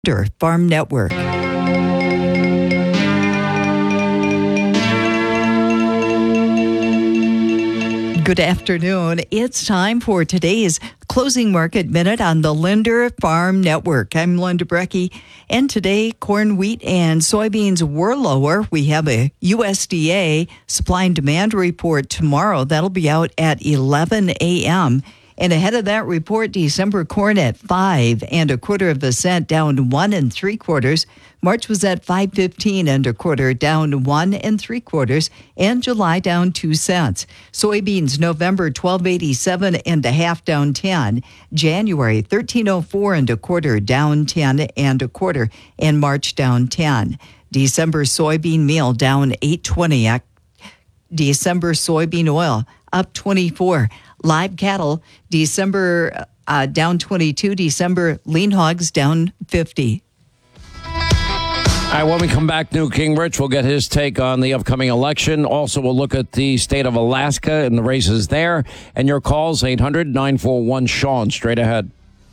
Farm Network. Good afternoon. It's time for today's Closing Market Minute on the Linder Farm Network. I'm Linda Brecky, and today corn, wheat, and soybeans were lower. We have a USDA supply and demand report tomorrow. That'll be out at 11 a.m. And ahead of that report, December corn at 5 1/4 cents, down 1 3/4. March was at 5.15 1/4, down 1 3/4, and July down 2 cents. Soybeans November 12.87 1/2, down 10. January 13.04 1/4, down 10 1/4, and March down 10. December soybean meal down 8.20. December soybean oil up 24. Live cattle, December down 22. December lean hogs down 50. All right, when we come back, New King Rich will get his take on the upcoming election. Also, we'll look at the state of Alaska and the races there. And your calls, 800-941-SEAN, straight ahead.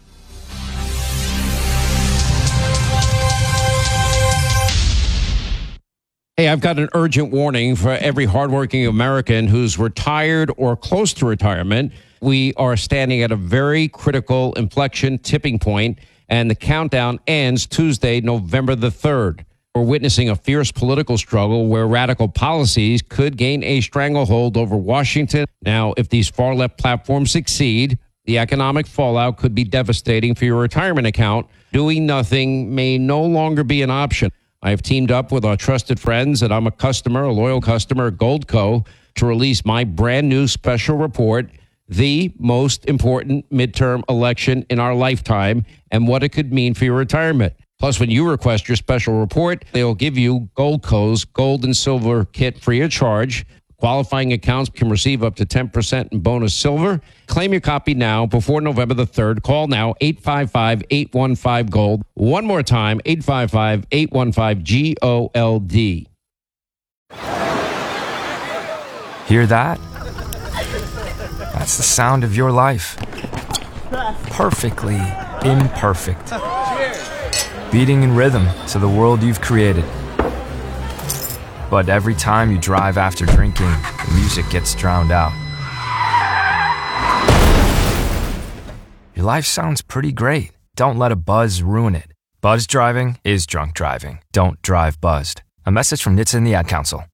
Hey, I've got an urgent warning for every hardworking American who's retired or close to retirement. We are standing at a very critical inflection tipping point, and the countdown ends Tuesday, November the 3rd. We're witnessing a fierce political struggle where radical policies could gain a stranglehold over Washington. Now, if these far-left platforms succeed, the economic fallout could be devastating for your retirement account. Doing nothing may no longer be an option. I have teamed up with our trusted friends, and I'm a loyal customer at Goldco, to release my brand new special report, The Most Important Midterm Election in Our Lifetime, and what it could mean for your retirement. Plus, when you request your special report, they'll give you Goldco's Gold and Silver Kit free of charge. Qualifying accounts can receive up to 10% in bonus silver. Claim your copy now before November the 3rd. Call now, 855-815-GOLD. One more time, 855-815-GOLD. Hear that? That's the sound of your life. Perfectly imperfect. Beating in rhythm to the world you've created. But every time you drive after drinking, the music gets drowned out. Your life sounds pretty great. Don't let a buzz ruin it. Buzz driving is drunk driving. Don't drive buzzed. A message from NHTSA and the Ad Council.